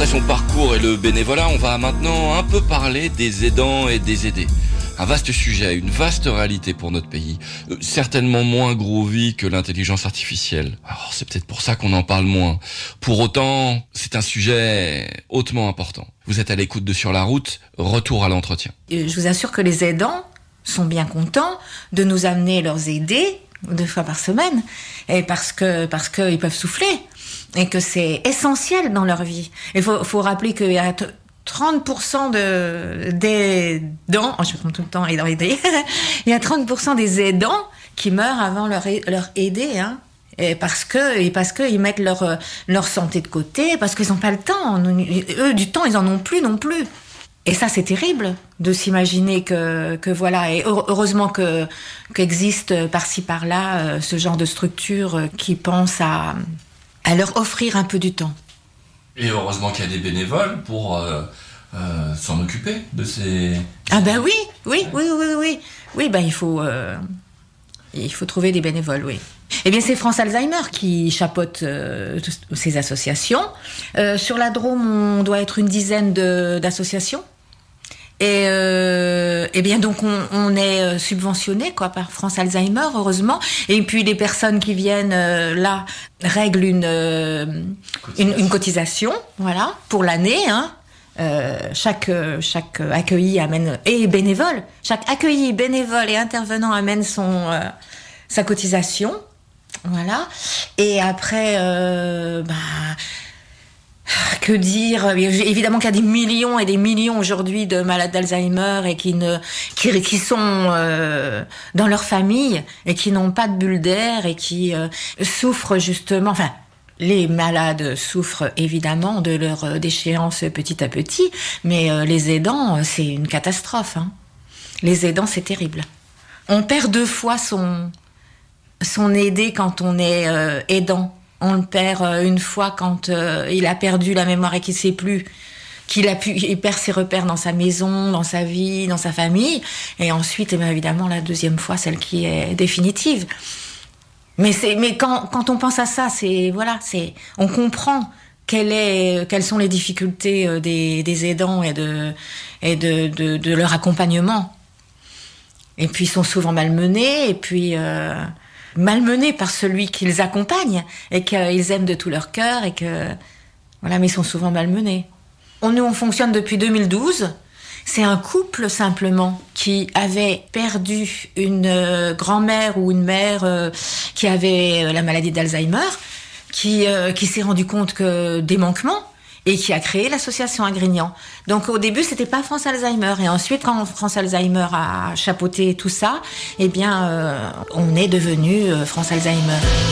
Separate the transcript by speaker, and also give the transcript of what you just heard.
Speaker 1: après son parcours et le bénévolat, on va maintenant un peu parler des aidants et des aidés. Un vaste sujet, une vaste réalité pour notre pays, certainement moins groovy que l'intelligence artificielle. Alors c'est peut-être pour ça qu'on en parle moins. Pour autant, c'est un sujet hautement important. Vous êtes à l'écoute de Sur la route, retour à l'entretien.
Speaker 2: Je vous assure que les aidants sont bien contents de nous amener leurs aidés 2 fois par semaine, et parce qu'ils peuvent souffler, et que c'est essentiel dans leur vie. Il faut rappeler qu'il y a 30% des aidants, je prends tout le temps aidant, il y a 30% des aidants qui meurent avant leur aider, hein. Et parce que ils mettent leur santé de côté, parce qu'ils n'ont pas le temps. Eux, du temps, ils en ont plus non plus. Et ça, c'est terrible de s'imaginer que voilà. Et heureusement qu'existe par-ci par-là ce genre de structure qui pense à leur offrir un peu du temps.
Speaker 1: Et heureusement qu'il y a des bénévoles pour s'en occuper de ces...
Speaker 2: Ah ben oui. Oui, ben il faut trouver des bénévoles, oui. Eh bien, c'est France Alzheimer qui chapeaute ces associations. Sur la Drôme, on doit être une dizaine d'associations. Et bien donc on est subventionné par France Alzheimer, heureusement. Et puis les personnes qui viennent là règlent une cotisation, voilà, pour l'année, hein. Chaque accueilli amène, et bénévole, chaque accueilli, bénévole et intervenant amène sa cotisation, voilà. Et après que dire? Évidemment qu'il y a des millions et des millions aujourd'hui de malades d'Alzheimer et qui sont dans leur famille et qui n'ont pas de bulle d'air et qui souffrent justement. Enfin, les malades souffrent évidemment de leur déchéance petit à petit, mais les aidants, c'est une catastrophe, hein. Les aidants, c'est terrible. On perd 2 fois son aidé quand on est aidant. On le perd une fois quand il a perdu la mémoire et qu'il ne sait plus, il perd ses repères dans sa maison, dans sa vie, dans sa famille. Et ensuite, évidemment, la 2e fois, celle qui est définitive. Mais quand on pense à ça, on comprend quelles sont les difficultés des aidants et de leur accompagnement. Et puis, ils sont souvent malmenés, et puis... malmenés par celui qu'ils accompagnent et qu'ils aiment de tout leur cœur mais ils sont souvent malmenés. Nous, on fonctionne depuis 2012. C'est un couple simplement qui avait perdu une grand-mère ou une mère qui avait la maladie d'Alzheimer, qui s'est rendu compte des manquements et qui a créé l'association à Grignan. Donc au début, c'était pas France Alzheimer, et ensuite quand France Alzheimer a chapeauté tout ça, on est devenu France Alzheimer.